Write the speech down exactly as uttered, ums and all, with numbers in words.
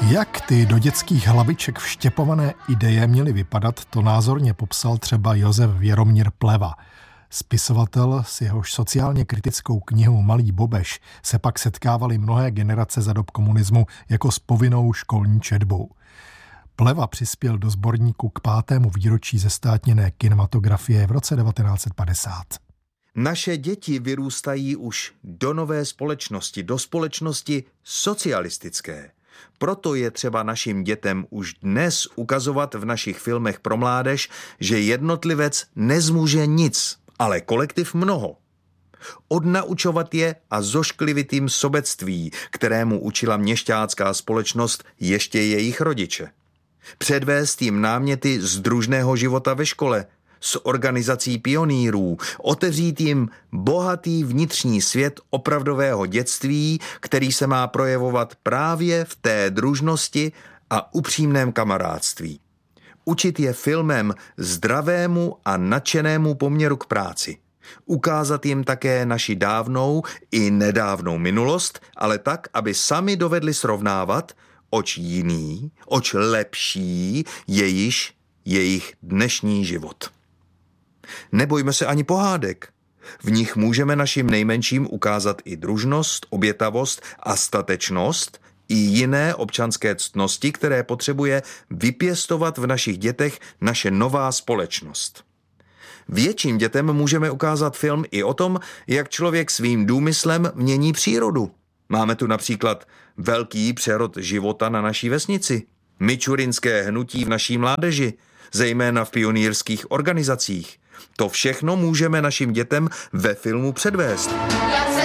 Jak ty do dětských hlaviček vštěpované ideje měly vypadat, to názorně popsal třeba Josef Věromír Pleva. Spisovatel, s jehož sociálně kritickou knihou Malý Bobeš se pak setkávaly mnohé generace za dob komunismu jako s povinnou školní četbou. Pleva přispěl do sborníku k pátému výročí zestátněné kinematografie v roce devatenáct set padesát. Naše děti vyrůstají už do nové společnosti, do společnosti socialistické. Proto je třeba našim dětem už dnes ukazovat v našich filmech pro mládež, že jednotlivec nezmůže nic, ale kolektiv mnoho. Odnaučovat je a zošklivit jim sobectví, kterému učila měšťácká společnost ještě jejich rodiče. Předvést jim náměty z družného života ve škole, s organizací pionýrů, otevřít jim bohatý vnitřní svět opravdového dětství, který se má projevovat právě v té družnosti a upřímném kamarádství. Učit je filmem zdravému a nadšenému poměru k práci. Ukázat jim také naši dávnou i nedávnou minulost, ale tak, aby sami dovedli srovnávat, oč jiný, oč lepší je již jejich dnešní život. Nebojme se ani pohádek. V nich můžeme našim nejmenším ukázat i družnost, obětavost a statečnost i jiné občanské ctnosti, které potřebuje vypěstovat v našich dětech naše nová společnost. Větším dětem můžeme ukázat film i o tom, jak člověk svým důmyslem mění přírodu. Máme tu například velký přerod života na naší vesnici, mičurinské hnutí v naší mládeži, zejména v pionýrských organizacích. To všechno můžeme našim dětem ve filmu předvést.